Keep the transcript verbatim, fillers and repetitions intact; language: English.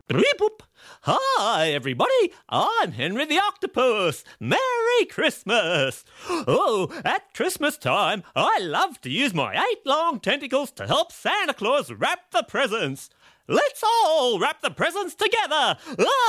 Reep-oop. Hi, everybody. I'm Henry the Octopus. Merry Christmas. Oh, at Christmas time, I love to use my eight long tentacles to help Santa Claus wrap the presents. Let's all wrap the presents together. Ah!